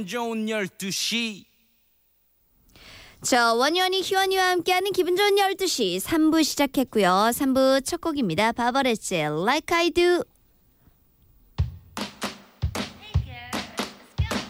기분 좋은 12시. 자, 원현이 희원이와 함께하는 기분 좋은 12시 3부 시작했고요. 3부 첫 곡입니다. 바버레츠의 Like I Do.